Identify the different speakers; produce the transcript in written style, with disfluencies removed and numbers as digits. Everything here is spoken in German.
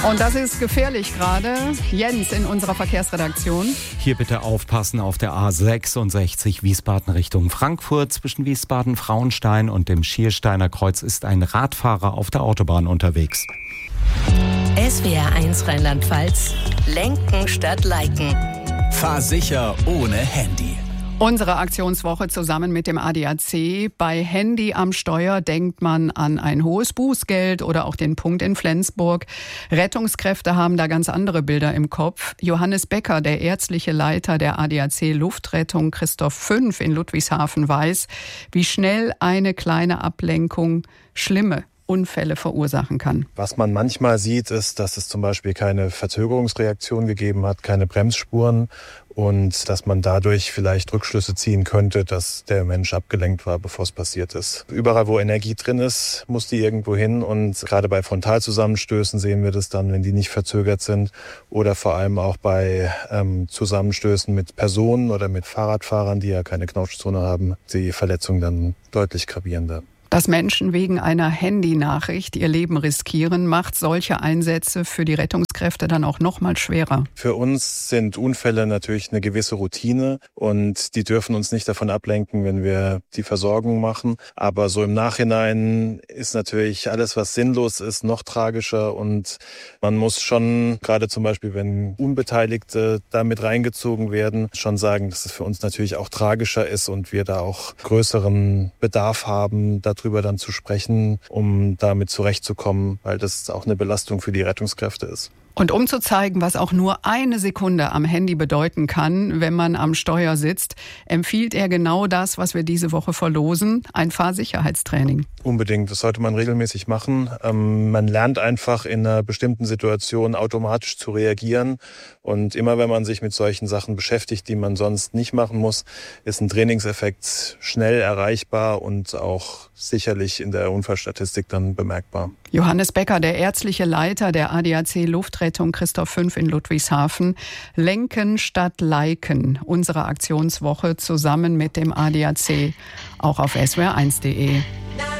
Speaker 1: Und das ist gefährlich gerade. Jens in unserer Verkehrsredaktion.
Speaker 2: Hier bitte aufpassen auf der A66 Wiesbaden Richtung Frankfurt. Zwischen Wiesbaden-Frauenstein und dem Schiersteiner Kreuz ist ein Radfahrer auf der Autobahn unterwegs.
Speaker 3: SWR1 Rheinland-Pfalz. Lenken statt Liken.
Speaker 4: Fahr sicher ohne Handy.
Speaker 1: Unsere Aktionswoche zusammen mit dem ADAC. Bei Handy am Steuer denkt man an ein hohes Bußgeld oder auch den Punkt in Flensburg. Rettungskräfte haben da ganz andere Bilder im Kopf. Johannes Becker, der ärztliche Leiter der ADAC Luftrettung Christoph 5 in Ludwigshafen, weiß, wie schnell eine kleine Ablenkung schlimme Unfälle verursachen kann.
Speaker 5: Was man manchmal sieht, ist, dass es zum Beispiel keine Verzögerungsreaktion gegeben hat, keine Bremsspuren und dass man dadurch vielleicht Rückschlüsse ziehen könnte, dass der Mensch abgelenkt war, bevor es passiert ist. Überall, wo Energie drin ist, muss die irgendwo hin und gerade bei Frontalzusammenstößen sehen wir das dann, wenn die nicht verzögert sind oder vor allem auch bei Zusammenstößen mit Personen oder mit Fahrradfahrern, die ja keine Knautschzone haben, die Verletzungen dann deutlich gravierender.
Speaker 1: Dass Menschen wegen einer Handynachricht ihr Leben riskieren, macht solche Einsätze für die Rettungskräfte dann auch noch mal schwerer.
Speaker 5: Für uns sind Unfälle natürlich eine gewisse Routine und die dürfen uns nicht davon ablenken, wenn wir die Versorgung machen. Aber so im Nachhinein ist natürlich alles, was sinnlos ist, noch tragischer und man muss schon, gerade zum Beispiel, wenn Unbeteiligte da mit reingezogen werden, schon sagen, dass es für uns natürlich auch tragischer ist und wir da auch größeren Bedarf haben, darüber dann zu sprechen, um damit zurechtzukommen, weil das auch eine Belastung für die Rettungskräfte ist.
Speaker 1: Und um zu zeigen, was auch nur eine Sekunde am Handy bedeuten kann, wenn man am Steuer sitzt, empfiehlt er genau das, was wir diese Woche verlosen, ein Fahrsicherheitstraining.
Speaker 5: Unbedingt, das sollte man regelmäßig machen. Man lernt einfach in einer bestimmten Situation automatisch zu reagieren. Und immer wenn man sich mit solchen Sachen beschäftigt, die man sonst nicht machen muss, ist ein Trainingseffekt schnell erreichbar und auch sicherlich in der Unfallstatistik dann bemerkbar.
Speaker 1: Johannes Becker, der ärztliche Leiter der ADAC Luftrettung Christoph 5 in Ludwigshafen. Lenken statt Liken. Unsere Aktionswoche zusammen mit dem ADAC. Auch auf swr1.de.